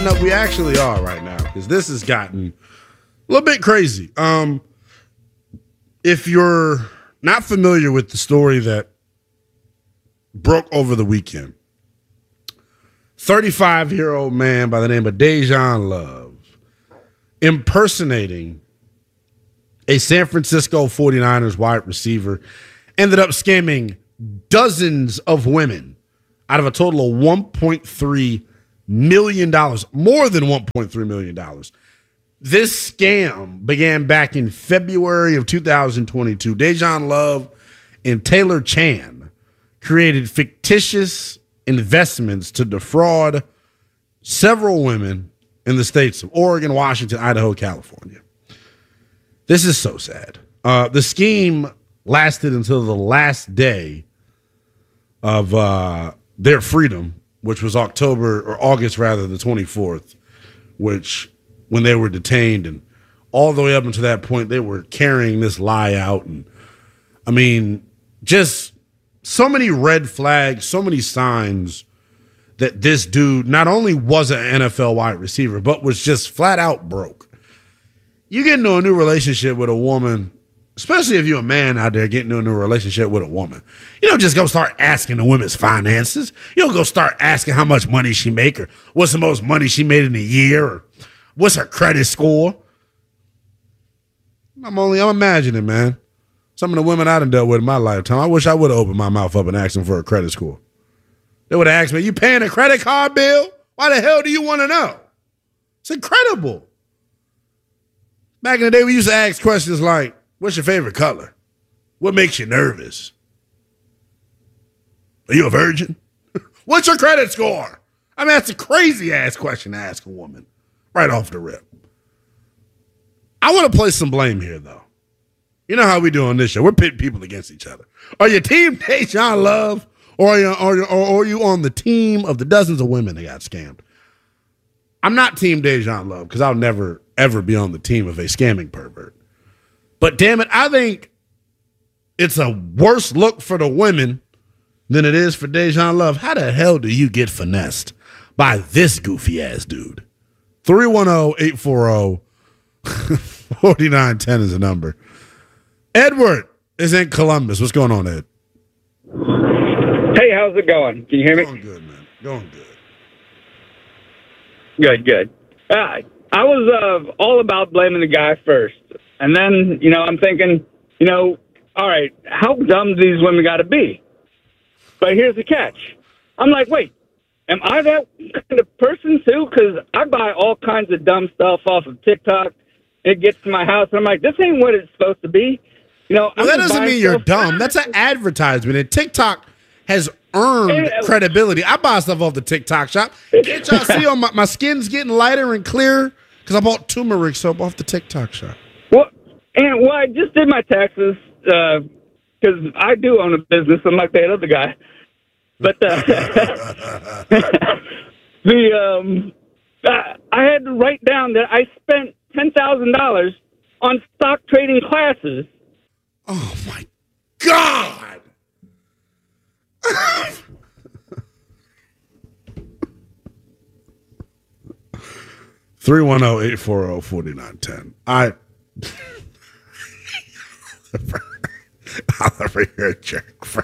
No, we actually are right now because this has gotten a little bit crazy. If you're not familiar with the story that broke over the weekend, 35-year-old man by the name of Dejan Love impersonating a San Francisco 49ers wide receiver ended up scamming dozens of women out of a total of $1.3 million, more than $1.3 million. This scam began back in February of 2022. Dejan Love and Taylor Chan created fictitious investments to defraud several women in the states of Oregon, Washington, Idaho, California. This is so sad. The scheme lasted until the last day of their freedom, which was August the 24th, which when they were detained, and all the way up until that point, they were carrying this lie out. And I mean, just so many red flags, so many signs that this dude not only was an NFL wide receiver, but was just flat out broke. You get into a new relationship with a woman, especially if you're a man out there getting into a new relationship with a woman, you don't just go start asking the woman's finances. You don't go start asking how much money she make or what's the most money she made in a year or what's her credit score. I'm imagining, man. Some of the women I done dealt with in my lifetime, I wish I would have opened my mouth up and asked them for a credit score. They would have asked me, you paying a credit card bill? Why the hell do you want to know? It's incredible. Back in the day, we used to ask questions like, what's your favorite color? What makes you nervous? Are you a virgin? What's your credit score? I mean, that's a crazy-ass question to ask a woman right off the rip. I want to place some blame here, though. You know how we do on this show. We're pitting people against each other. Are you team Dejan Love, or are you on the team of the dozens of women that got scammed? I'm not team Dejan Love because I'll never, ever be on the team of a scamming pervert. But damn it, I think it's a worse look for the women than it is for Dejan Love. How the hell do you get finessed by this goofy-ass dude? 310-840-4910 is the number. Edward is in Columbus. What's going on, Ed? Hey, how's it going? Can you hear me? Going good, man. Going good. Good. I was all about blaming the guy first. And then, I'm thinking, all right, how dumb do these women got to be? But here's the catch. I'm like, wait, am I that kind of person too? Because I buy all kinds of dumb stuff off of TikTok. It gets to my house, and I'm like, this ain't what it's supposed to be. Well, that doesn't mean you're dumb. That's an advertisement, and TikTok has earned credibility. I buy stuff off the TikTok shop. Can't y'all see on my skin's getting lighter and clearer? Because I bought turmeric soap off the TikTok shop. Well, I just did my taxes because I do own a business, unlike that other guy. But I had to write down that I spent $10,000 on stock trading classes. Oh my God! 310-840-4910. I'll never hear a jerk, bro.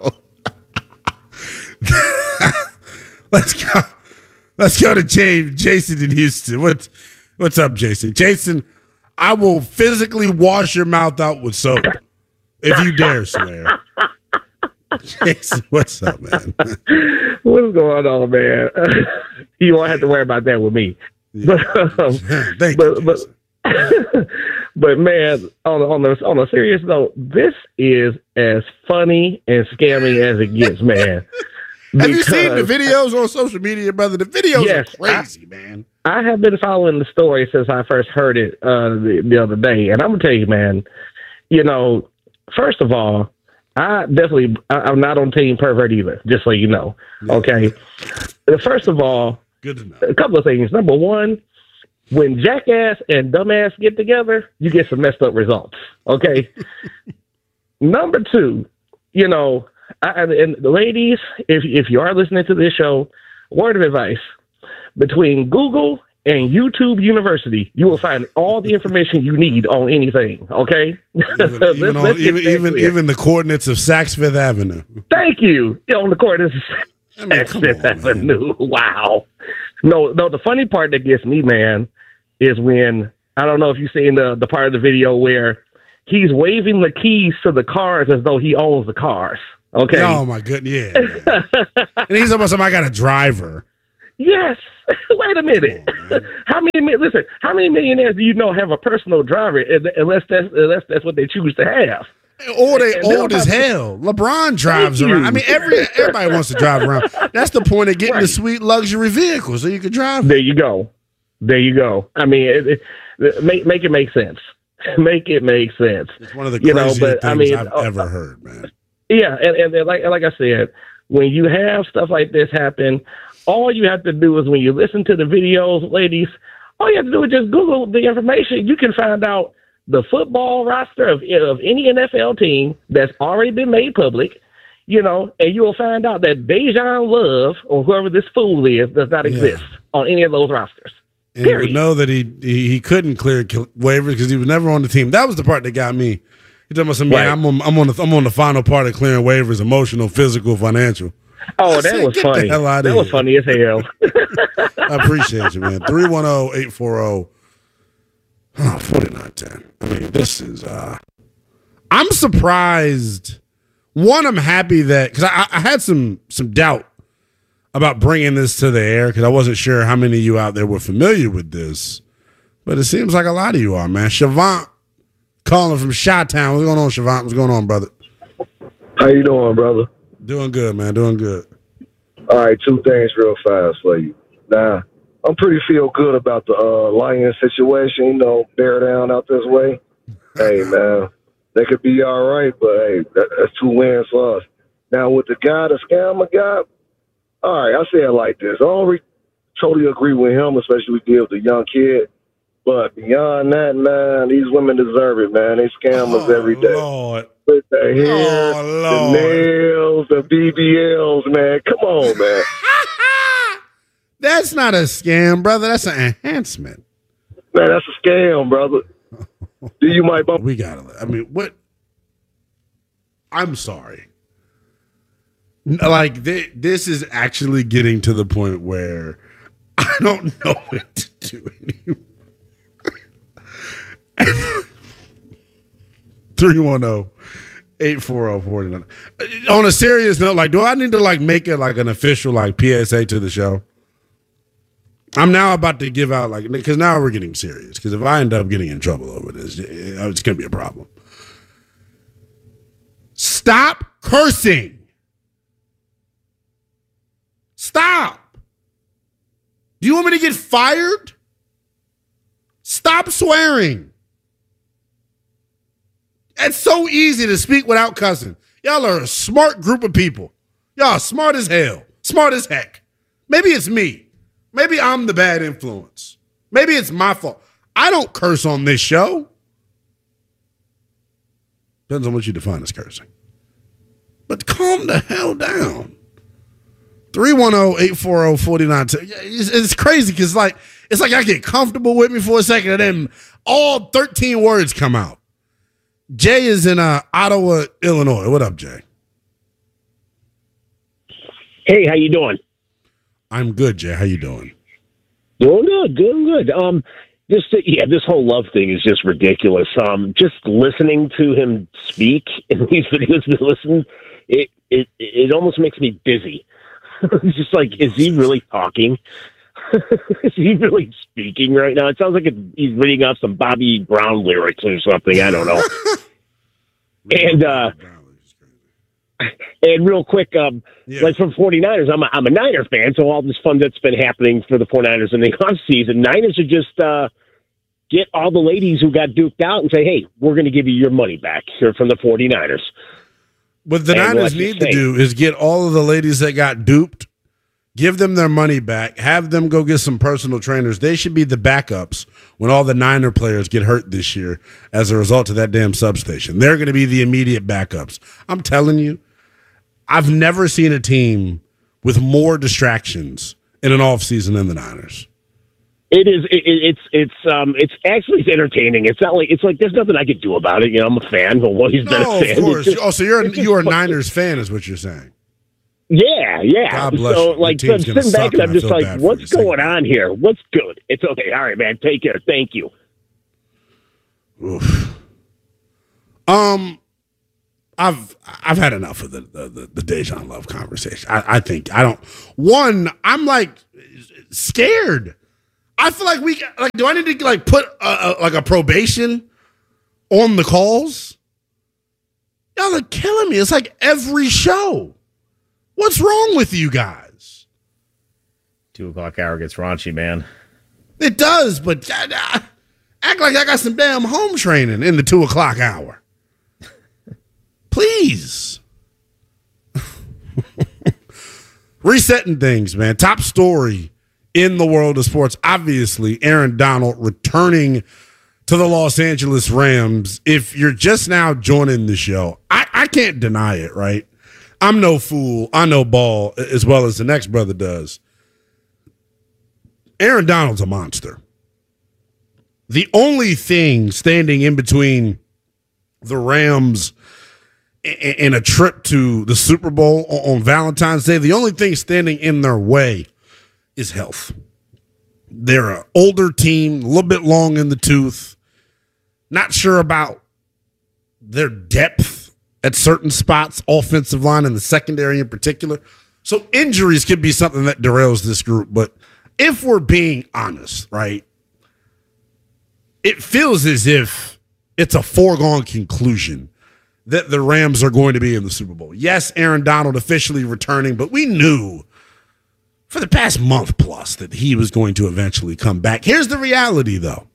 Let's go to Jason in Houston. What's up, Jason? Jason, I will physically wash your mouth out with soap if you dare swear. Jason, what's up, man? What's going on, man? You won't have to worry about that with me. Yeah. Thank you. But man, on a serious note, this is as funny and scammy as it gets, man. Have you seen the videos on social media, brother? The videos are crazy, man. I have been following the story since I first heard it the other day, and I'm gonna tell you, man. First of all, I'm not on team pervert either. Just so you know, okay. First of all, good to know. A couple of things. Number one, when jackass and dumbass get together, you get some messed up results. Okay. Number two, and the ladies, if you are listening to this show, word of advice: between Google and YouTube University, you will find all the information you need on anything. Okay, even the coordinates of Saks Fifth Avenue. Thank you. On the coordinates of Saks Fifth Avenue. Wow. No. The funny part that gets me, man, is when I don't know if you've seen the part of the video where he's waving the keys to the cars as though he owns the cars. Okay. Oh my goodness. Yeah. And he's almost like, I got a driver. Yes. Wait a minute. How many millionaires do you know have a personal driver unless that's what they choose to have? Or they old as hell. LeBron drives around. I mean, everybody wants to drive around. That's the point of getting the sweet luxury vehicle so you can drive. There you go. I mean, make it make sense. Make it make sense. It's one of the craziest things I've ever heard, man. Yeah, and like I said, when you have stuff like this happen, all you have to do is when you listen to the videos, ladies, all you have to do is just Google the information. You can find out the football roster of any NFL team that's already been made public, and you will find out that Dejan Love, or whoever this fool is, does not exist on any of those rosters. And you would know that he couldn't clear waivers because he was never on the team. That was the part that got me. He told me, man, I'm on the final part of clearing waivers: emotional, physical, financial. Oh, that was funny. That was funny as hell. I appreciate you, man. 310-840-4910. I mean, this is. I'm surprised. One, I'm happy that because I had some doubt about bringing this to the air because I wasn't sure how many of you out there were familiar with this, but it seems like a lot of you are, man. Shavant calling from Chi-Town. What's going on, Shavant? What's going on, brother? How you doing, brother? Doing good, man. Doing good. All right, two things real fast for you. Now, I'm pretty feel good about the Lions situation, bear down out this way. Hey, man, they could be all right, but, hey, that's 2 wins for us. Now, with the scammer guy, all right, I say it like this. I don't totally agree with him, especially with the young kid. But beyond that, man, these women deserve it, man. They scam us every day. Lord. With the hair, the nails, the BBLs, man. Come on, man. That's not a scam, brother. That's an enhancement. Man, that's a scam, brother. Do you might bump? We got to. I mean, what? I'm sorry. Like, this is actually getting to the point where I don't know what to do anymore. 310-840-49. On a serious note, like, do I need to make it like an official PSA to the show? I'm now about to give out because now we're getting serious. Because if I end up getting in trouble over this, it's going to be a problem. Stop cursing. Stop. Do you want me to get fired? Stop swearing. It's so easy to speak without cussing. Y'all are a smart group of people. Y'all are smart as hell. Smart as heck. Maybe it's me. Maybe I'm the bad influence. Maybe it's my fault. I don't curse on this show. Depends on what you define as cursing. But calm the hell down. 310-840-4910. It's crazy because it's like I get comfortable with me for a second and then all 13 words come out. Jay is in Ottawa, Illinois. What up, Jay? Hey, how you doing? I'm good, Jay. How you doing? Doing good. This whole love thing is just ridiculous. Just listening to him speak in these videos, it almost makes me dizzy. It's just like, is he really talking? Is he really speaking right now? It sounds like he's reading off some Bobby Brown lyrics or something. I don't know. And real quick, like from 49ers, I'm a Niner fan, so all this fun that's been happening for the 49ers in the offseason, Niners should just get all the ladies who got duped out and say, hey, we're going to give you your money back here from the 49ers. What the Niners need to do is get all of the ladies that got duped, give them their money back, have them go get some personal trainers. They should be the backups when all the Niner players get hurt this year as a result of that damn substation. They're going to be the immediate backups. I'm telling you, I've never seen a team with more distractions in an offseason in the Niners. It is. It's actually entertaining. It's not like there's nothing I could do about it. You know, I'm a fan. I've always been a fan. Of course. So you're a Niners fan, is what you're saying. Yeah. God bless so you. I'm sitting back and I'm just like, what's going on here? What's good? It's okay. All right, man. Take care. Thank you. Oof. I've had enough of the Dejan Love conversation. I'm like scared. I feel like do I need to put a probation on the calls? Y'all are killing me. It's like every show. What's wrong with you guys? 2 o'clock hour gets raunchy, man. It does, but act like I got some damn home training in the 2 o'clock hour. Please. Resetting things, man. Top story in the world of sports. Obviously, Aaron Donald returning to the Los Angeles Rams. If you're just now joining the show, I can't deny it, right? I'm no fool. I know ball as well as the next brother does. Aaron Donald's a monster. The only thing standing in between the Rams and a trip to the Super Bowl on Valentine's Day, the only thing standing in their way is health. They're an older team, a little bit long in the tooth, not sure about their depth at certain spots, offensive line and the secondary in particular. So injuries could be something that derails this group. But if we're being honest, right, it feels as if it's a foregone conclusion that the Rams are going to be in the Super Bowl. Yes, Aaron Donald officially returning, but we knew for the past month plus that he was going to eventually come back. Here's the reality, though.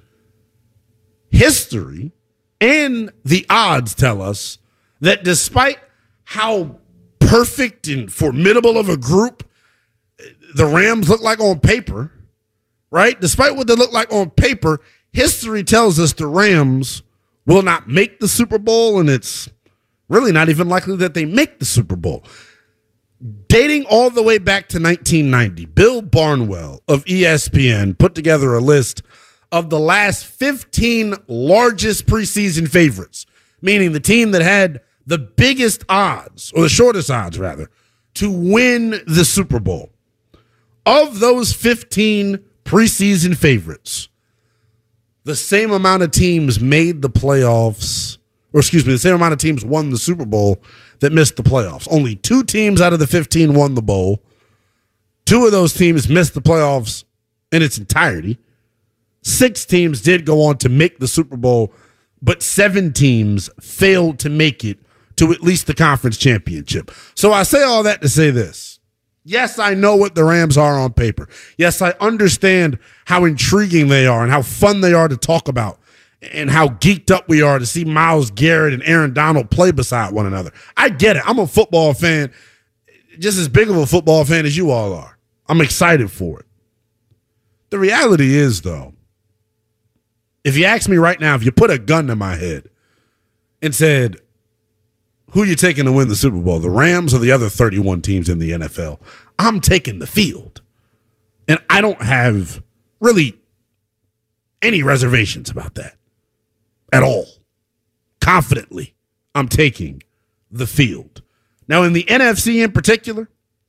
History and the odds tell us that despite how perfect and formidable of a group the Rams look like on paper, right? Despite what they look like on paper, history tells us the Rams will not make the Super Bowl, and it's really not even likely that they make the Super Bowl. Dating all the way back to 1990, Bill Barnwell of ESPN put together a list of the last 15 largest preseason favorites, meaning the team that had the biggest odds, or the shortest odds, rather, to win the Super Bowl. Of those 15 preseason favorites, the same amount of teams made the playoffs, the same amount of teams won the Super Bowl that missed the playoffs. Only 2 teams out of the 15 won the bowl. 2 of those teams missed the playoffs in its entirety. 6 teams did go on to make the Super Bowl, but 7 teams failed to make it to at least the conference championship. So I say all that to say this. Yes, I know what the Rams are on paper. Yes, I understand how intriguing they are and how fun they are to talk about and how geeked up we are to see Myles Garrett and Aaron Donald play beside one another. I get it. I'm a football fan, just as big of a football fan as you all are. I'm excited for it. The reality is, though, if you ask me right now, if you put a gun to my head and said, who are you taking to win the Super Bowl, the Rams or the other 31 teams in the NFL? I'm taking the field. And I don't have really any reservations about that at all. Confidently, I'm taking the field. Now, in the NFC in particular,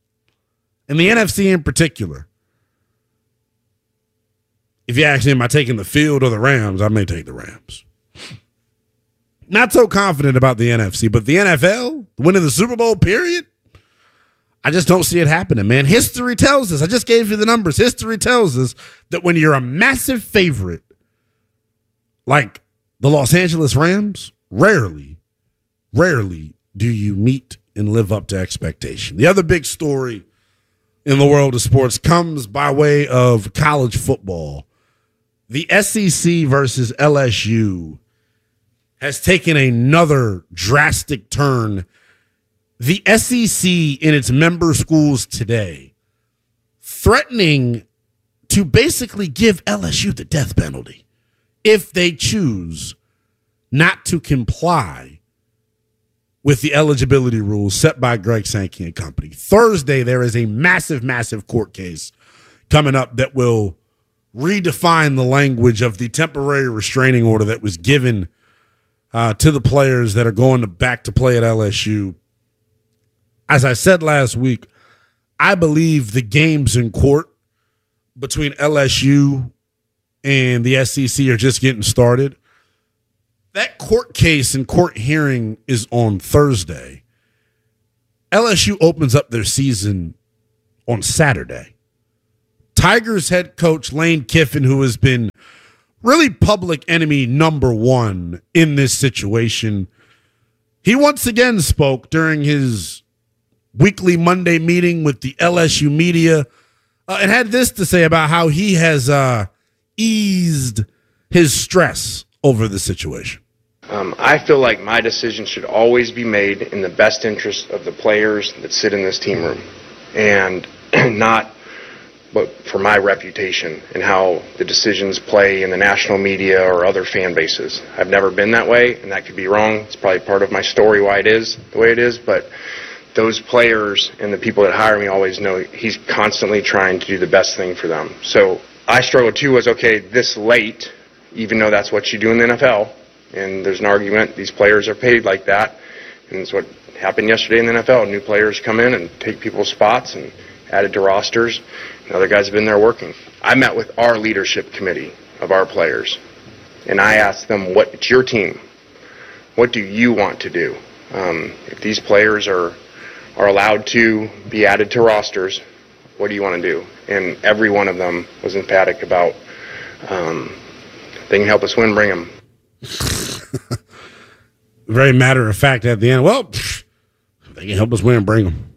if you ask me, am I taking the field or the Rams, I may take the Rams. Not so confident about the NFC, but the NFL, winning the Super Bowl, period, I just don't see it happening, man. History tells us, I just gave you the numbers, history tells us that when you're a massive favorite like the Los Angeles Rams, rarely do you meet and live up to expectation. The other big story in the world of sports comes by way of college football. The SEC versus LSU has taken another drastic turn. The SEC in its member schools today threatening to basically give LSU the death penalty if they choose not to comply with the eligibility rules set by Greg Sankey and company. Thursday, there is a massive court case coming up that will redefine the language of the temporary restraining order that was given to the players that are going back to play at LSU. As I said last week, I believe the games in court between LSU and the SEC are just getting started. That court case and court hearing is on Thursday. LSU opens up their season on Saturday. Tigers head coach Lane Kiffin, who has been really public enemy number one in this situation, he once again spoke during his weekly Monday meeting with the LSU media and had this to say about how he has eased his stress over the situation. I feel like my decision should always be made in the best interest of the players that sit in this team room, and not but for my reputation and how the decisions play in the national media or other fan bases. I've never been that way, and that could be wrong. It's probably part of my story why it is the way it is, but those players and the people that hire me always know he's constantly trying to do the best thing for them. So I struggle too was, okay, this late, even though that's what you do in the NFL, and there's an argument, these players are paid like that, and it's what happened yesterday in the NFL. New players come in and take people's spots and added to rosters, and other guys have been there working. I met with our leadership committee of our players, and I asked them, it's your team. What do you want to do? If these players are allowed to be added to rosters, what do you want to do? And every one of them was emphatic about they can help us win, bring them. Very matter of fact at the end. Well, they can help us win, bring them.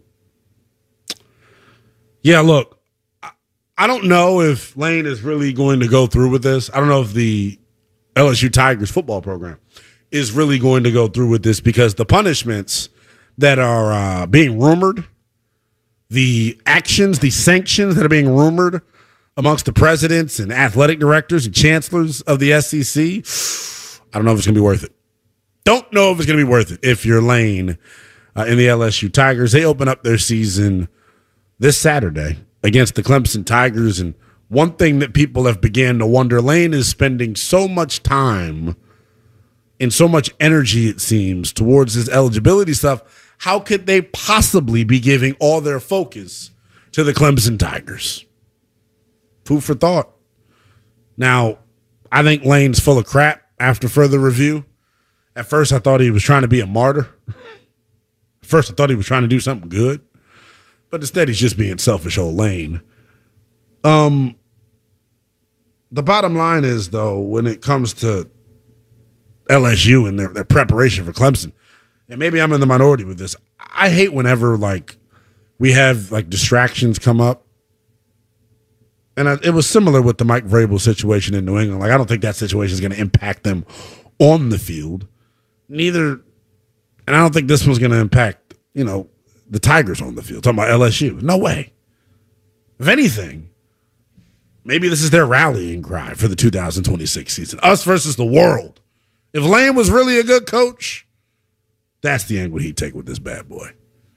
Yeah, look, I don't know if Lane is really going to go through with this. I don't know if the LSU Tigers football program is really going to go through with this, because the punishments that are being rumored, the actions, the sanctions that are being rumored amongst the presidents and athletic directors and chancellors of the SEC, I don't know if it's going to be worth it. Don't know if it's going to be worth it if you're Lane in the LSU Tigers. They open up their season this Saturday against the Clemson Tigers, and one thing that people have began to wonder, Lane is spending so much time and so much energy, it seems, towards his eligibility stuff. How could they possibly be giving all their focus to the Clemson Tigers? Food for thought. Now, I think Lane's full of crap after further review. At first, I thought he was trying to be a martyr. At first, I thought he was trying to do something good. But instead, he's just being selfish old Lane. The bottom line is, though, when it comes to LSU and their preparation for Clemson, and maybe I'm in the minority with this, I hate whenever, we have, distractions come up. And it was similar with the Mike Vrabel situation in New England. I don't think that situation is going to impact them on the field. And I don't think this one's going to impact, the Tigers on the field. Talking about LSU. No way. If anything, maybe this is their rallying cry for the 2026 season. Us versus the world. If Lane was really a good coach, that's the angle he'd take with this bad boy.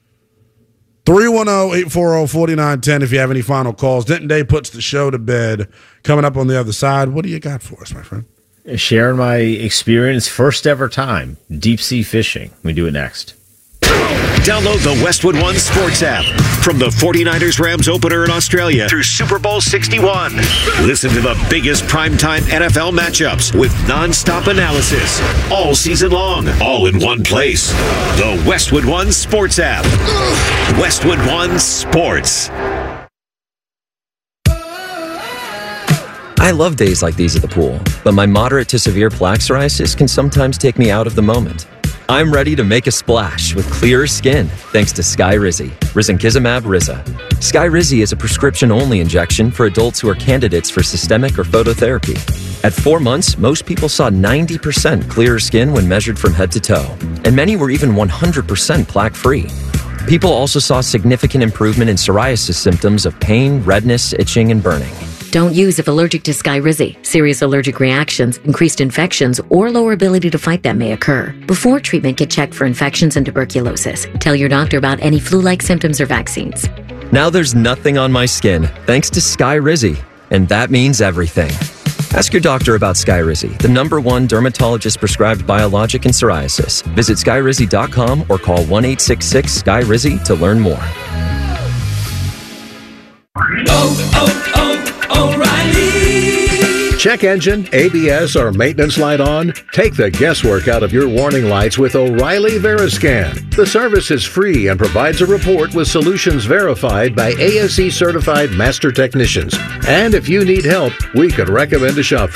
310-840-4910 if you have any final calls. Denton Day puts the show to bed. Coming up on the other side, what do you got for us, my friend? Sharing my experience, first ever time, deep sea fishing. We do it next. Download the Westwood One Sports app. From the 49ers Rams opener in Australia through Super Bowl 61. Listen to the biggest primetime NFL matchups with nonstop analysis all season long, all in one place. The Westwood One Sports app. Westwood One Sports. I love days like these at the pool, but my moderate to severe plaque psoriasis can sometimes take me out of the moment. I'm ready to make a splash with clearer skin thanks to Skyrizi, risankizumab Riza. Skyrizi is a prescription-only injection for adults who are candidates for systemic or phototherapy. At 4 months, most people saw 90% clearer skin when measured from head to toe, and many were even 100% plaque-free. People also saw significant improvement in psoriasis symptoms of pain, redness, itching, and burning. Don't use if allergic to Skyrizi. Serious allergic reactions, increased infections, or lower ability to fight them may occur. Before treatment, get checked for infections and tuberculosis. Tell your doctor about any flu-like symptoms or vaccines. Now there's nothing on my skin thanks to Skyrizi, and that means everything. Ask your doctor about Skyrizi, the #1 dermatologist-prescribed biologic in psoriasis. Visit Skyrizi.com or call 1-866-SKYRIZI to learn more. O'Reilly. Check engine, ABS, or maintenance light on? Take the guesswork out of your warning lights with O'Reilly Veriscan. The service is free and provides a report with solutions verified by ASE certified master technicians. And if you need help, we could recommend a shop